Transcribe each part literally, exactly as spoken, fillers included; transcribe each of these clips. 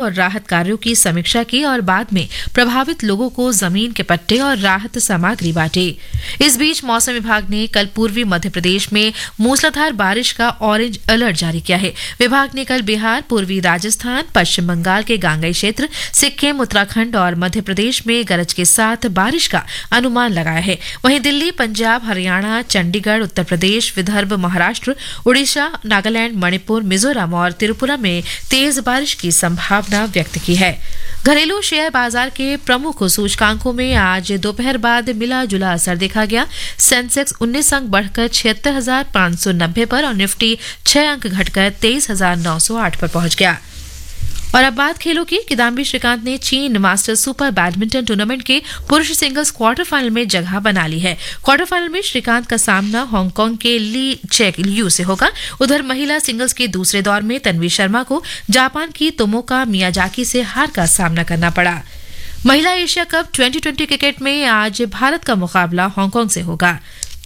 और राहत कार्यों की समीक्षा की और बाद में प्रभावित लोगों को जमीन के पट्टे और राहत सामग्री बांटे। इस बीच मौसम विभाग ने कल पूर्वी मध्य प्रदेश में मूसलाधार बारिश का ऑरेंज अलर्ट जारी किया है। विभाग ने कल बिहार, पूर्वी राजस्थान, पश्चिम बंगाल के गांगेय क्षेत्र, सिक्किम, उत्तराखंड और मध्य प्रदेश में गरज के साथ बारिश का अनुमान लगाया है। वहीं दिल्ली, पंजाब, हरियाणा, चंडीगढ़, उत्तर प्रदेश, विदर्भ, महाराष्ट्र, उड़ीसा, नागालैंड, मणिपुर, मिजोरम और त्रिपुरा में तेज बारिश की संभावना व्यक्त की है। घरेलू शेयर बाजार के प्रमुख सूचकांकों में आज दोपहर बाद मिला जुला असर देखा गया। सेंसेक्स उन्नीस अंक बढ़कर छिहत्तर हजार पांच सौ नब्बे पर और निफ्टी छह अंक घटकर तेईस हजार नौ सौ आठ पर पहुंच गया। और अब बात खेलों की। किदाम्बी श्रीकांत ने चीन मास्टर्स सुपर बैडमिंटन टूर्नामेंट के पुरुष सिंगल्स क्वार्टर फाइनल में जगह बना ली है। क्वार्टर फाइनल में श्रीकांत का सामना हांगकांग के ली चेक लियू से होगा। उधर महिला सिंगल्स के दूसरे दौर में तन्वी शर्मा को जापान की तोमोका मियाजाकी से हार का सामना करना पड़ा। महिला Asia cup twenty twenty cricket में आज भारत का मुकाबला हांगकांग से होगा।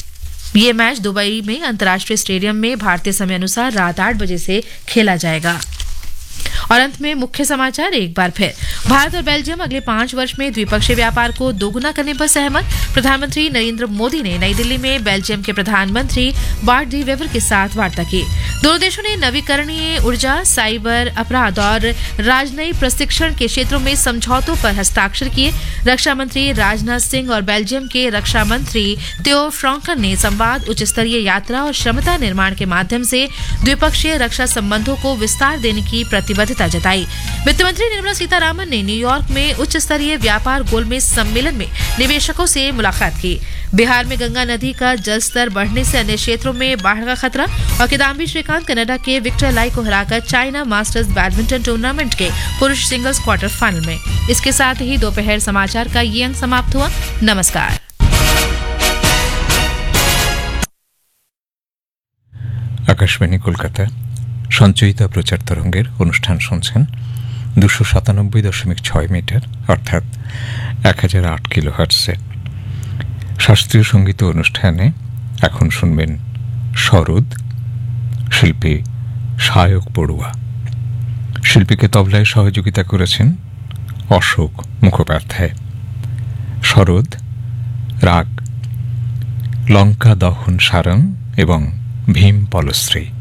ये मैच दुबई में अंतर्राष्ट्रीय स्टेडियम में भारतीय समय अनुसार रात आठ बजे से खेला जाएगा। और अंत में मुख्य समाचार एक बार फिर। भारत और बेल्जियम अगले पांच वर्ष में द्विपक्षीय व्यापार को दोगुना करने पर सहमत। प्रधानमंत्री नरेंद्र मोदी ने नई दिल्ली में बेल्जियम के प्रधानमंत्री बार्ट डी वेवर के साथ वार्ता की। दोनों देशों ने नवीकरणीय ऊर्जा, साइबर अपराध और राजनयिक प्रशिक्षण के क्षेत्रों में समझौतों पर हस्ताक्षर किए। रक्षा मंत्री राजनाथ सिंह और बेल्जियम के रक्षा मंत्री थियो फ्रॉन्कन ने संवाद, उच्च स्तरीय यात्रा और क्षमता निर्माण के माध्यम से द्विपक्षीय रक्षा संबंधों को विस्तार देने की प्रतिबद्धता जताई। वित्त मंत्री निर्मला सीतारामन ने न्यूयॉर्क में उच्च स्तरीय व्यापार गोलमेज सम्मेलन में निवेशकों से मुलाकात की। बिहार में गंगा नदी का जलस्तर बढ़ने से अन्य क्षेत्रों में बाढ़ का खतरा। और किदाम्बी श्रीकांत कनाडा के विक्टर लाई को हराकर चाइना मास्टर्स बैडमिंटन टूर्नामेंट के पुरुष सिंगल्स क्वार्टर फाइनल में। इसके साथ ही दोपहर समाचार का ये अंक समाप्त हुआ। नमस्कार। आकाशवाणी कलकाता সঞ্চয়িতা প্রচার তরঙ্গের অনুষ্ঠান শুনছেন দুশো সাতানব্বই দশমিক ছয় মিটার অর্থাৎ এক হাজার আট কিলো হার্টসে। শাস্ত্রীয় সঙ্গীত অনুষ্ঠানে এখন শুনবেন সরোদ, শিল্পী সায়ক বড়ুয়া। শিল্পীকে তবলায় সহযোগিতা করেছেন অশোক মুখোপাধ্যায়। সরোদ রাগ লঙ্কা দহন সারং এবং ভীম পলশ্রী।